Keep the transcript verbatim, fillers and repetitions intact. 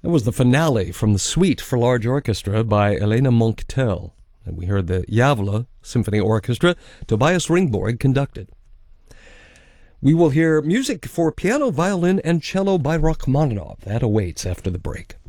That was the finale from the Suite for Large Orchestra by Elena Monctel. And we heard the Gävle Symphony Orchestra, Tobias Ringborg conducted. We will hear music for piano, violin, and cello by Rachmaninoff. That awaits after the break.